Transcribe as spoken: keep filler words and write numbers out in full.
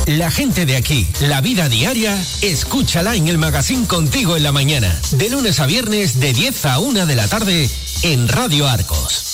La gente de aquí, la vida diaria, escúchala en el Magazín Contigo en la Mañana. De lunes a viernes de diez a una de la tarde en Radio Arcos.